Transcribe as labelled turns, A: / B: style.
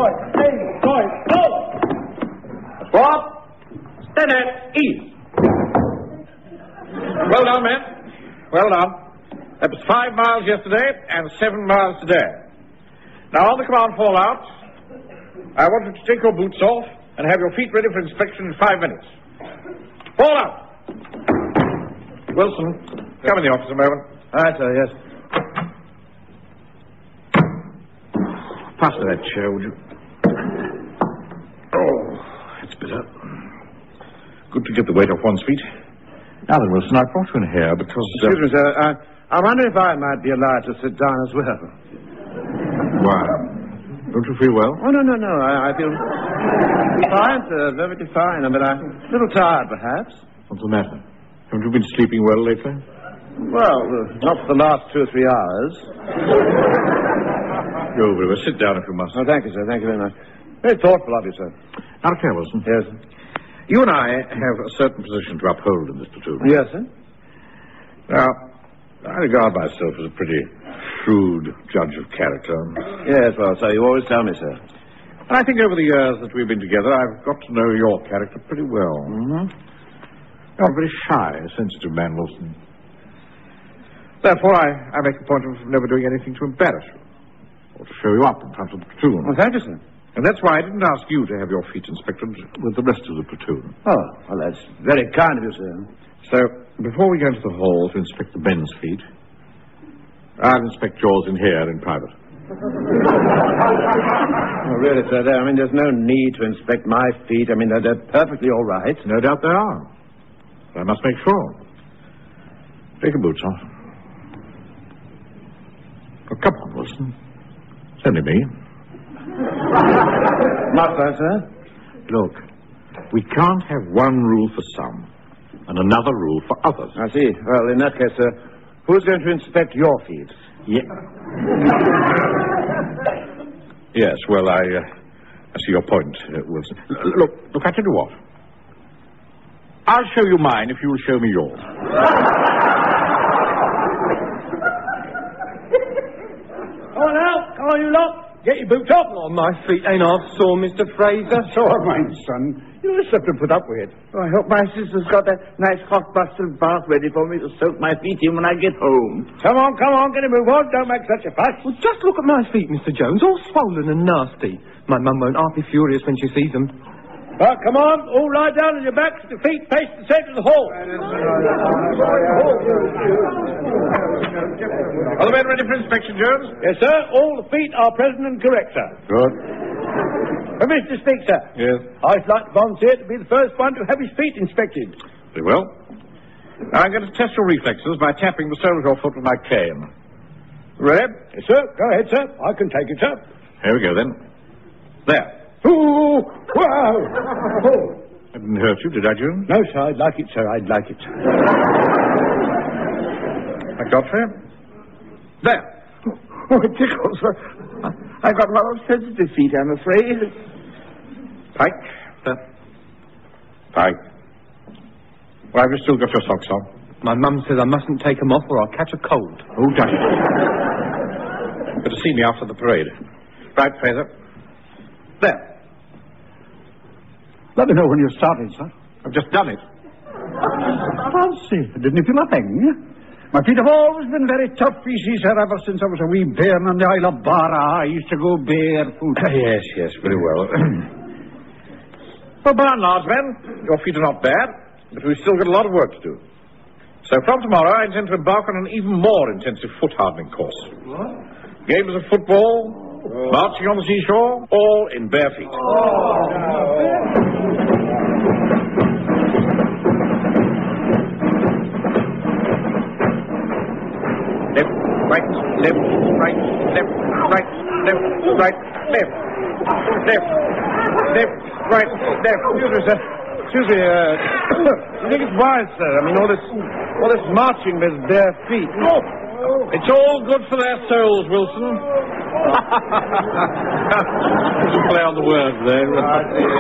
A: Go! What? Stand it. East. Well done, men. Well done. That was 5 miles yesterday and 7 miles today. Now, on the command fallout, I want you to take your boots off and have your feet ready for inspection in 5 minutes. Fall out! Wilson, come in the office a moment.
B: Aye, sir, yes.
A: Pass me that chair, would you? Oh, that's better. Good to get the weight off one's feet. Now then, Wilson, I brought you in here because...
B: Excuse me, sir. I wonder if I might be allowed to sit down as well.
A: Why? Don't you feel well?
B: Oh, no. I feel fine, sir. Perfectly fine. But I'm a little tired, perhaps.
A: What's the matter? Haven't you been sleeping well lately?
B: Well, not for the last 2 or 3 hours.
A: Go over. Sit down if you must.
B: Oh, thank you, sir. Thank you very much. Very thoughtful of you, sir.
A: Now, look here, Wilson.
B: Yes, sir.
A: You and I have a certain position to uphold in this platoon.
B: Yes, sir.
A: Now, I regard myself as a pretty shrewd judge of character.
B: Yes, well, sir, you always tell me, sir.
A: And I think over the years that we've been together, I've got to know your character pretty well.
B: Mm-hmm.
A: You're a very shy, sensitive man, Wilson. Therefore, I make a point of never doing anything to embarrass you or to show you up in front of the platoon.
B: Well, thank you, sir.
A: And that's why I didn't ask you to have your feet inspected with the rest of the platoon.
B: Oh, well, that's very kind of you, sir.
A: So, before we go into the hall to inspect the men's feet, I'll inspect yours in here in private.
B: Oh, really, sir, there's no need to inspect my feet. They're perfectly all right.
A: No doubt they are. But I must make sure. Take your boots off. Oh, come on, Wilson. It's only me.
B: Not so, sir.
A: Look, we can't have one rule for some and another rule for others.
B: I see. Well, in that case, sir, who's going to inspect your feet?
A: Yes, well, I see your point, Wilson. Look, I tell you what. I'll show you mine if you'll show me yours.
C: Come on out. Come on, you lot. Get your boots off.
D: Oh, my feet ain't half sore, Mr. Fraser.
C: So are mine, son. You just have to put up with it.
E: Oh, I hope my sister's got that nice hot busted bath ready for me to soak my feet in when I get home.
C: Come on, get a move on. Don't make such a fuss.
D: Well, just look at my feet, Mr. Jones, all swollen and nasty. My mum won't half be furious when she sees them.
C: Well, come on, all lie down on your backs, your feet face the centre of the hall.
A: Are the men ready for inspection, Jones?
C: Yes, sir. All the feet are present and correct, sir.
A: Good.
C: Permission to speak, sir.
A: Yes.
C: I'd like to volunteer to be the first one to have his feet inspected.
A: Very well. Now, I'm going to test your reflexes by tapping the sole of your foot with my cane. Ready?
C: Yes, sir. Go ahead, sir. I can take it, sir.
A: Here we go, then. There.
C: Ooh! Wow! Oh.
A: I didn't hurt you, did I, Jones?
C: No, sir. I'd like it, sir. I'd like it.
A: Godfrey? There.
E: Oh, it tickles, sir. I've got rather sensitive feet, I'm afraid.
A: Pike? There. Pike. Well, have you still got your socks on?
D: My mum says I mustn't take them off or I'll catch a cold.
A: Who does it? Better see me after the parade. Right, Fraser. There.
C: Let me know when you're starting, sir.
A: I've just done it.
C: Fancy. Didn't feel a thing. My feet have always been very tough, you see, sir, ever since I was a wee bairn on the Isle of Barra. I used to go barefoot.
A: Yes, very well. Well, by and large, men, your feet are not bad, but we've still got a lot of work to do. So from tomorrow, I intend to embark on an even more intensive foot-hardening course.
C: What?
A: Games of football, marching on the seashore, all in bare feet. Left, right, left, right, left, right, left, right, left, left, left, right, left.
B: Excuse me, I think it's wise, sir. All this marching with bare feet.
A: Oh, it's all good for their souls, Wilson. Play on the words there.